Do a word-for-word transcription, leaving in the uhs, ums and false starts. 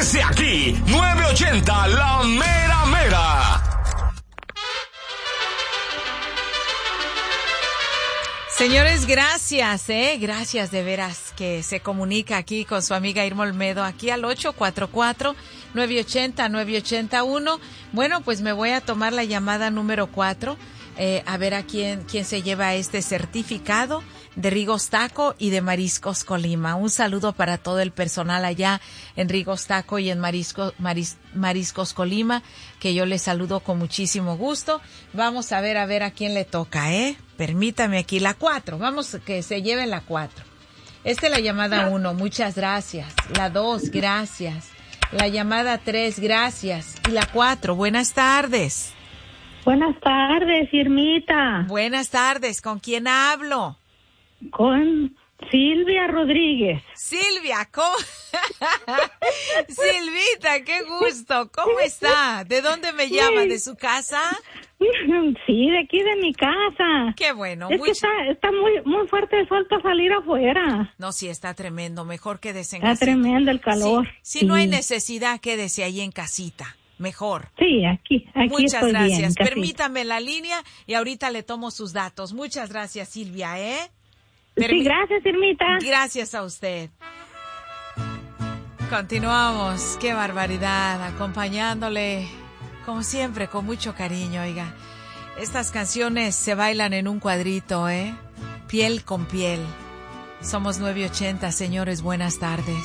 desde aquí, nueve ochenta La Mera Mera. Señores, gracias, eh, gracias de veras que se comunica aquí con su amiga Irma Olmedo, aquí al ocho cuatro cuatro, nueve ocho cero, nueve ocho cero uno. Bueno, pues me voy a tomar la llamada número cuatro, eh, a ver a quién, quién se lleva este certificado de Rigos Taco y de Mariscos Colima. Un saludo para todo el personal allá en Rigos Taco y en Marisco, Maris, Mariscos Colima, que yo les saludo con muchísimo gusto. Vamos a ver, a ver a quién le toca, ¿eh? Permítame aquí, la cuatro, vamos que se lleve la cuatro. Esta es la llamada uno, muchas gracias. La dos, gracias. La llamada tres, gracias. Y la cuatro, buenas tardes. Buenas tardes, Irmita. Buenas tardes, ¿con quién hablo? Con Silvia Rodríguez. Silvia, ¿cómo? Silvita, qué gusto. ¿Cómo está? ¿De dónde me llama? ¿De su casa? Sí, de aquí de mi casa. Qué bueno. Es mucho... que está, está muy, muy fuerte el sol para salir afuera. No, sí, está tremendo. Mejor quédese en Está casita. tremendo el calor. Sí, si sí. no hay necesidad, quédese ahí en casita. Mejor. Sí, aquí, aquí Muchas estoy gracias. bien, Permítame la línea y ahorita le tomo sus datos. Muchas gracias, Silvia, ¿eh? Permi- sí, gracias, Irmita. Gracias a usted. Continuamos. Qué barbaridad. Acompañándole, como siempre, con mucho cariño, oiga. Estas canciones se bailan en un cuadrito, ¿eh? Piel con piel. Somos nueve ochenta, señores. Buenas tardes.